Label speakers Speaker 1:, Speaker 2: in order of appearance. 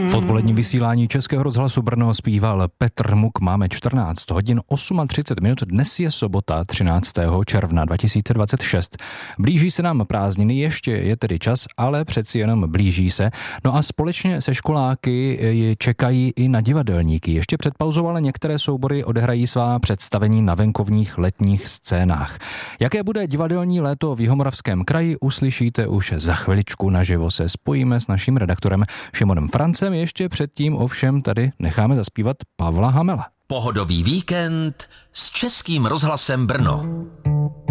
Speaker 1: V odpoledním vysílání Českého rozhlasu Brno zpíval Petr Muk. Máme 14 hodin 38 minut. Dnes je sobota 13. června 2026. Blíží se nám prázdniny, ještě je tedy čas, ale přeci jenom blíží se. No a společně se školáky čekají i na divadelníky. Ještě před pauzou ale některé soubory odehrají svá představení na venkovních letních scénách. Jaké bude divadelní léto v Jihomoravském kraji, uslyšíte už za chviličku. Naživo se spojíme s naším redaktorem Šimonem Francem. Ještě předtím ovšem tady necháme zaspívat Pavla Hamela.
Speaker 2: Pohodový víkend s Českým rozhlasem Brno.